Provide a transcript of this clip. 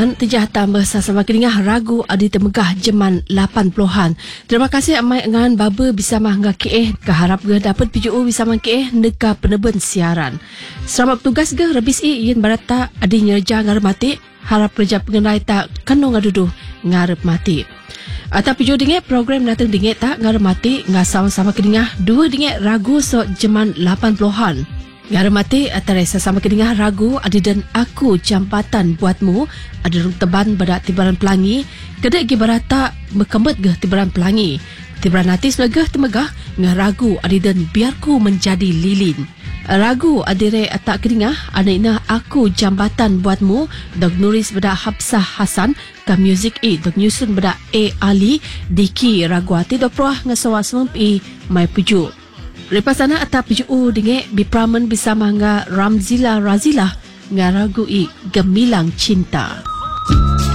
An tejah tambah sama kedingah ragu adi temegah jeman 80-an. Terima kasih amai ngan baba bisa mah ngah KH keharap ge dapat PJU bisa mah KH neka peneben siaran. Selamat tugas ge rebis ien barata adi nyerja ngarep mati harap kerja pengenai tak kanu ngaduduh ngarep mati. Atau PJU dingit program datang dingit tak ngarep mati ngah sama-sama kedingah dua dingit ragu so jeman 80-an. Ngarep mati antara sama kedingah ragu adi dan aku jambatan buatmu ada rung teban pada tibaran pelangi kedek gi barata mekembet geh tibaran pelangi tibaran hati selegah temegah ngah ragu adi dan biarku menjadi lilin ragu adire atak kedingah anakna aku jambatan buatmu dog nulis pada Hafsah Hasan ka music dog nyusun pada A Ali Diki ragu hati dog proah ngasawa sempi mai puju. Lepas sana atap PJU dingek bipramen bisa mangga Ramzila Razila ngaragui gemilang cinta.